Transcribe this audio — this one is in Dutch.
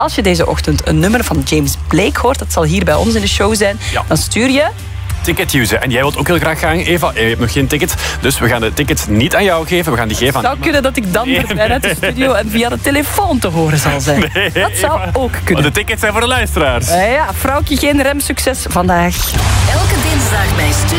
Als je deze ochtend een nummer van James Blake hoort, dat zal hier bij ons in de show zijn, dan stuur je... Ticket usen. En jij wilt ook heel graag gaan, Eva. Je hebt nog geen ticket, dus we gaan de ticket niet aan jou geven. We gaan die geven aan... Het zou kunnen dat ik dan verdwijn uit de studio en via de telefoon te horen zal zijn. Nee, dat zou ook kunnen. Maar de tickets zijn voor de luisteraars. Ja, vrouwtje, geen remsucces vandaag. Elke dinsdag bij Studio